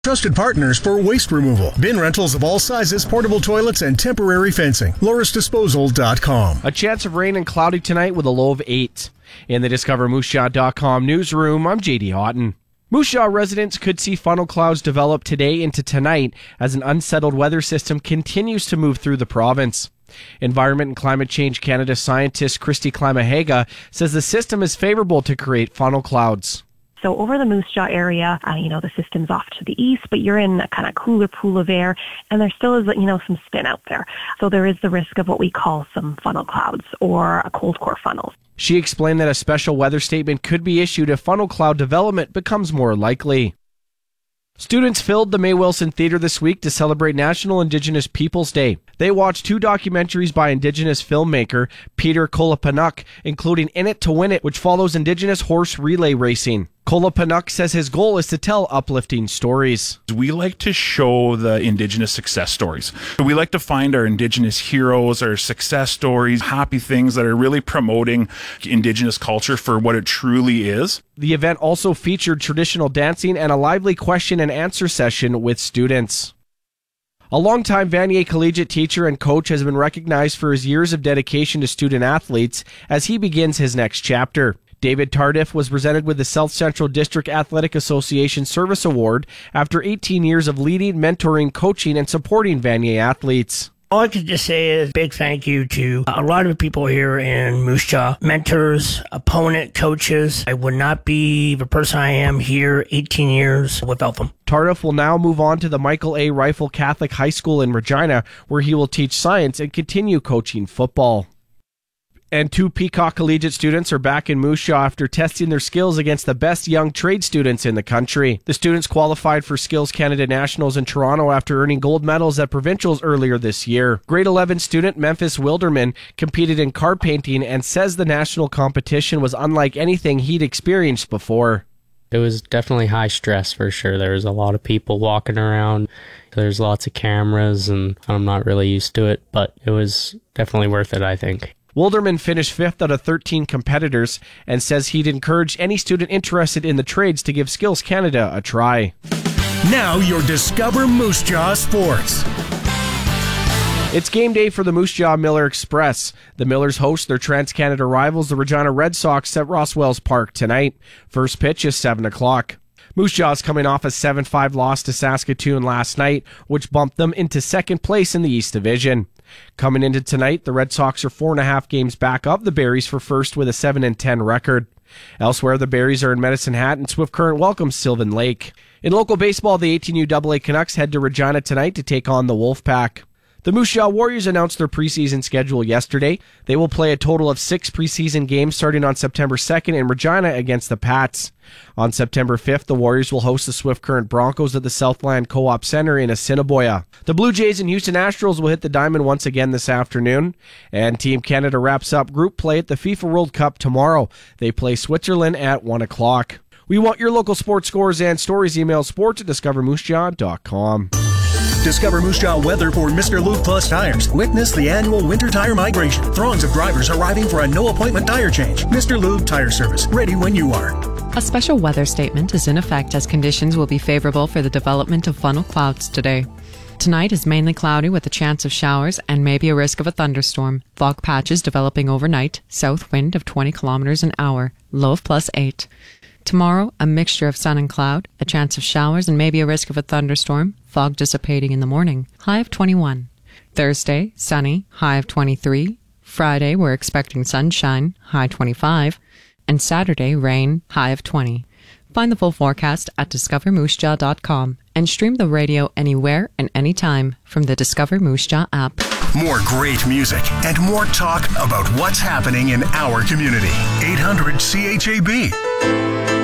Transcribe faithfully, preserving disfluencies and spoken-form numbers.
Trusted partners for waste removal, bin rentals of all sizes, portable toilets, and temporary fencing. Loris Disposal dot com. A chance of rain and cloudy tonight with a low of eight. In the Discover Moose Jaw dot com newsroom, I'm J D Houghton. Moose Jaw residents could see funnel clouds develop today into tonight as an unsettled weather system continues to move through the province. Environment and Climate Change Canada scientist Christy Klamahaga says the system is favorable to create funnel clouds. So over the Moose Jaw area, uh, you know, the system's off to the east, but you're in a kind of cooler pool of air, and there still is, you know, some spin out there. So there is the risk of what we call some funnel clouds or a cold core funnel. She explained that a special weather statement could be issued if funnel cloud development becomes more likely. Students filled the May Wilson Theatre this week to celebrate National Indigenous Peoples Day. They watched two documentaries by Indigenous filmmaker Peter Kolapanuk, including In It to Win It, which follows Indigenous horse relay racing. Kolapanuk says his goal is to tell uplifting stories. We like to show the Indigenous success stories. We like to find our Indigenous heroes, our success stories, happy things that are really promoting Indigenous culture for what it truly is. The event also featured traditional dancing and a lively question and answer session with students. A longtime Vanier collegiate teacher and coach has been recognized for his years of dedication to student athletes as he begins his next chapter. David Tardif was presented with the South Central District Athletic Association Service Award after eighteen years of leading, mentoring, coaching, and supporting Vanier athletes. All I can just say is a big thank you to a lot of people here in Moose Jaw, mentors, opponent, coaches. I would not be the person I am here eighteen years without them. Tardif will now move on to the Michael A. Rifle Catholic High School in Regina, where he will teach science and continue coaching football. And two Peacock Collegiate students are back in Moose Jaw after testing their skills against the best young trade students in the country. The students qualified for Skills Canada Nationals in Toronto after earning gold medals at provincials earlier this year. Grade eleven student Memphis Wilderman competed in car painting and says the national competition was unlike anything he'd experienced before. It was definitely high stress for sure. There was a lot of people walking around. There's lots of cameras and I'm not really used to it, but it was definitely worth it, I think. Wilderman finished fifth out of thirteen competitors and says he'd encourage any student interested in the trades to give Skills Canada a try. Now your Discover Moose Jaw Sports. It's game day for the Moose Jaw Miller Express. The Millers host their Trans-Canada rivals, the Regina Red Sox, at Rosswells Park tonight. First pitch is seven o'clock. Moose Jaw's coming off a seven five loss to Saskatoon last night, which bumped them into second place in the East Division. Coming into tonight, the Red Sox are four and a half games back of the Berries for first with a seven and ten record. Elsewhere, the Berries are in Medicine Hat and Swift Current welcomes Sylvan Lake. In local baseball, the eighteen U double A Canucks head to Regina tonight to take on the Wolfpack. The Moose Jaw Warriors announced their preseason schedule yesterday. They will play a total of six preseason games starting on September second in Regina against the Pats. On September fifth, the Warriors will host the Swift Current Broncos at the Southland Co-op Center in Assiniboia. The Blue Jays and Houston Astros will hit the diamond once again this afternoon. And Team Canada wraps up group play at the FIFA World Cup tomorrow. They play Switzerland at one o'clock. We want your local sports scores and stories. Email sports at discover moose jaw dot com. Discover Moose Jaw weather for Mister Lube Plus Tires. Witness the annual winter tire migration. Throngs of drivers arriving for a no-appointment tire change. Mister Lube Tire Service, ready when you are. A special weather statement is in effect as conditions will be favorable for the development of funnel clouds today. Tonight is mainly cloudy with a chance of showers and maybe a risk of a thunderstorm. Fog patches developing overnight. South wind of twenty kilometers an hour. Low of plus eight. Tomorrow, a mixture of sun and cloud, a chance of showers and maybe a risk of a thunderstorm, fog dissipating in the morning, high of twenty-one. Thursday, sunny, high of twenty-three. Friday, we're expecting sunshine, high twenty-five. And Saturday, rain, high of twenty. Find the full forecast at discover moose jaw dot com and stream the radio anywhere and anytime from the Discover Moose Jaw app. More great music and more talk about what's happening in our community. eight hundred C H A B.